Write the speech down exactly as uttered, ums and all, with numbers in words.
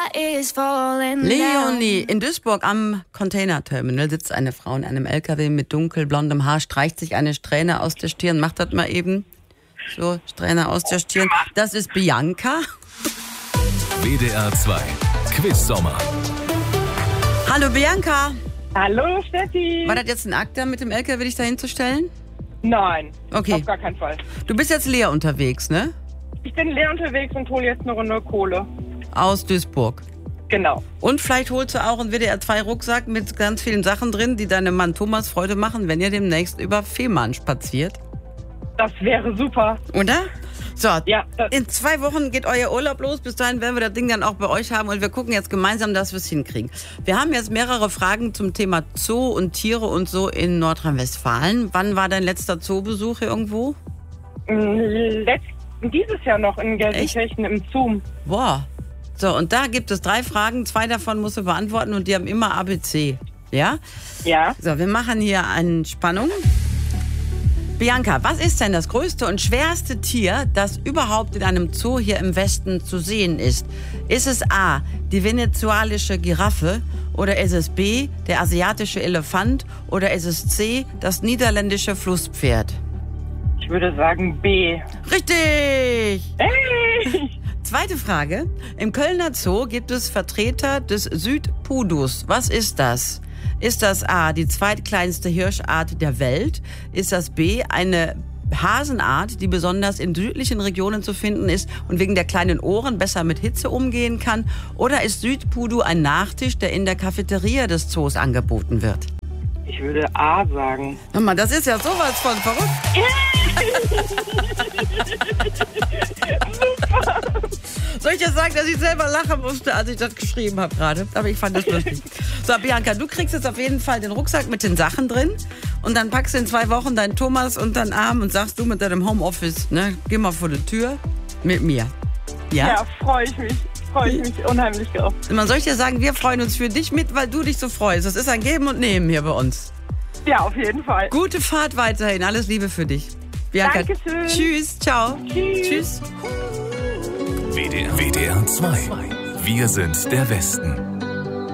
Leonie, in Duisburg am Containerterminal sitzt eine Frau in einem L K W mit dunkelblondem Haar, streicht sich eine Strähne aus der Stirn. Macht das mal eben. So, Strähne aus der Stirn. Das ist Bianca. W D R zwei Quiz-Sommer. Hallo Bianca. Hallo Steffi. War das jetzt ein Akt, da mit dem L K W dich dahin zu stellen? Nein, Okay. auf gar keinen Fall. Du bist jetzt leer unterwegs, ne? Ich bin leer unterwegs und hole jetzt eine Runde Kohle. Aus Duisburg. Genau. Und vielleicht holst du auch einen W D R zwei Rucksack mit ganz vielen Sachen drin, die deinem Mann Thomas Freude machen, wenn ihr demnächst über Fehmarn spaziert. Das wäre super. Oder? So, Ja, das- in zwei Wochen geht euer Urlaub los. Bis dahin werden wir das Ding dann auch bei euch haben und wir gucken jetzt gemeinsam, dass wir es hinkriegen. Wir haben jetzt mehrere Fragen zum Thema Zoo und Tiere und so in Nordrhein-Westfalen. Wann war dein letzter Zoobesuch irgendwo? Letzt, dieses Jahr noch in Gelsenkirchen im Zoom. Boah. So, und da gibt es drei Fragen. Zwei davon musst du beantworten und die haben immer A B C. Ja? Ja. So, wir machen hier eine Spannung. Bianca, was ist denn das größte und schwerste Tier, das überhaupt in einem Zoo hier im Westen zu sehen ist? Ist es A, die venezuelische Giraffe oder ist es B, der asiatische Elefant oder ist es C, das niederländische Flusspferd? Ich würde sagen B. Richtig! Hey! Zweite Frage. Im Kölner Zoo gibt es Vertreter des Südpudus. Was ist das? Ist das A, die zweitkleinste Hirschart der Welt? Ist das B, eine Hasenart, die besonders in südlichen Regionen zu finden ist und wegen der kleinen Ohren besser mit Hitze umgehen kann? Oder ist Südpudu ein Nachtisch, der in der Cafeteria des Zoos angeboten wird? Ich würde A sagen. Hör mal, das ist ja sowas von verrückt. Soll ich dir sagen, dass ich selber lachen musste, als ich das geschrieben habe gerade? Aber ich fand das lustig. So, Bianca, du kriegst jetzt auf jeden Fall den Rucksack mit den Sachen drin und dann packst du in zwei Wochen deinen Thomas unter den Arm und sagst du mit deinem Homeoffice, ne, geh mal vor die Tür mit mir. Ja? Ja, freue ich mich. Freue ich mich unheimlich drauf. Man soll ich dir sagen, wir freuen uns für dich mit, weil du dich so freust. Das ist ein Geben und Nehmen hier bei uns. Ja, auf jeden Fall. Gute Fahrt weiterhin. Alles Liebe für dich. Bianca. Dankeschön. Tschüss. Ciao. Tschüss. Tschüss. W D R zwei. Wir sind der Westen.